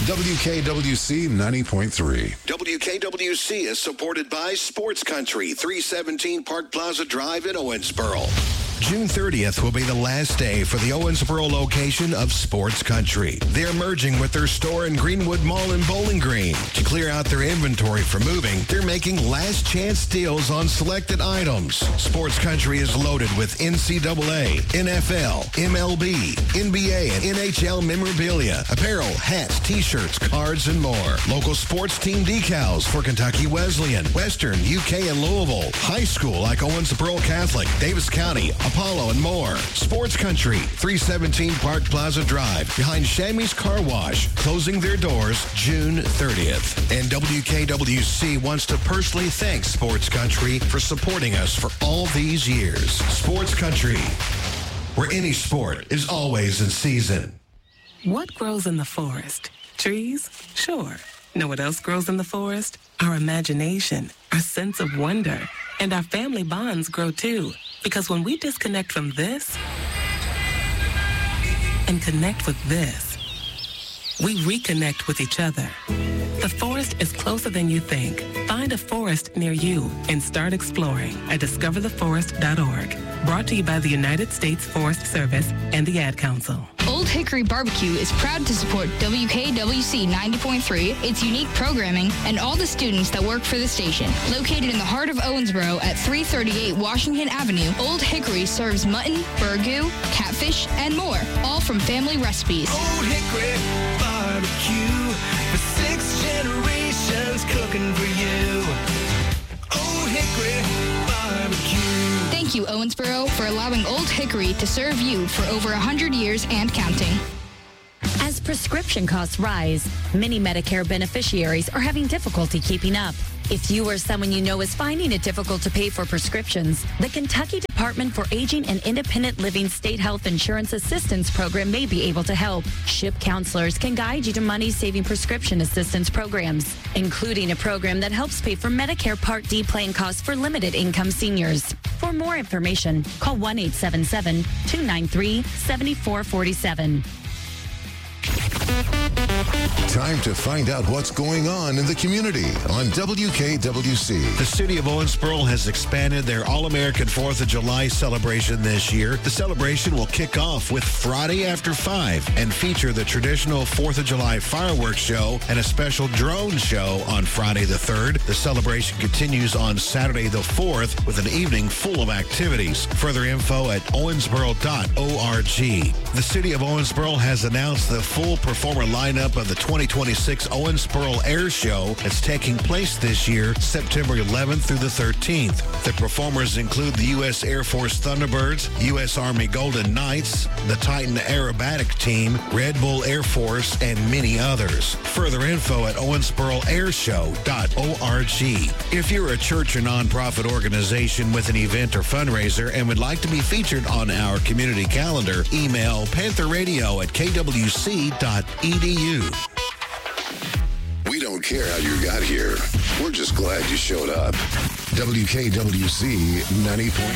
WKWC 90.3. WKWC is supported by Sports Country, 317 Park Plaza Drive in Owensboro. June 30th will be the last day for the Owensboro location of Sports Country. They're merging with their store in Greenwood Mall in Bowling Green. To clear out their inventory for moving, they're making last chance deals on selected items. Sports Country is loaded with NCAA, NFL, MLB, NBA, and NHL memorabilia, apparel, hats, t-shirts, cards, and more. Local sports team decals for Kentucky Wesleyan, Western, UK, and Louisville. High school like Owensboro Catholic, Davis County, Apollo, and more. Sports Country, 317 Park Plaza Drive, behind Shammy's Car Wash, closing their doors June 30th. And WKWC wants to personally thank Sports Country for supporting us for all these years. Sports Country, where any sport is always in season. What grows in the forest? Trees? Sure. Know what else grows in the forest? Our imagination, our sense of wonder, and our family bonds grow too. Because when we disconnect from this and connect with this, we reconnect with each other. The forest is closer than you think. Find a forest near you and start exploring at discovertheforest.org. Brought to you by the United States Forest Service and the Ad Council. Old Hickory Barbecue is proud to support WKWC 90.3, its unique programming, and all the students that work for the station. Located in the heart of Owensboro at 338 Washington Avenue, Old Hickory serves mutton, burgoo, catfish, and more, all from family recipes. Old Hickory Barbecue, for 6 generations cooking for you. Old Hickory Barbecue. Thank you, Owensboro, for allowing Old Hickory to serve you for over 100 years and counting. As prescription costs rise, many Medicare beneficiaries are having difficulty keeping up. If you or someone you know is finding it difficult to pay for prescriptions, the Kentucky Department for Aging and Independent Living State Health Insurance Assistance Program may be able to help. SHIP counselors can guide you to money-saving prescription assistance programs, including a program that helps pay for Medicare Part D plan costs for limited-income seniors. For more information, call 1-877-293-7447. Time to find out what's going on in the community on WKWC. The city of Owensboro has expanded their All-American 4th of July celebration this year. The celebration will kick off with Friday after 5 and feature the traditional 4th of July fireworks show and a special drone show on Friday the 3rd. The celebration continues on Saturday the 4th with an evening full of activities. Further info at owensboro.org. The city of Owensboro has announced the full performer lineup of the 2026 Owensboro Air Show that's taking place this year, September 11th through the 13th. The performers include the U.S. Air Force Thunderbirds, U.S. Army Golden Knights, the Titan Aerobatic Team, Red Bull Air Force, and many others. Further info at owensboroairshow.org. If you're a church or nonprofit organization with an event or fundraiser and would like to be featured on our community calendar, email pantherradio@kwc.edu. We don't care how you got here. We're just glad you showed up. WKWC 90.3.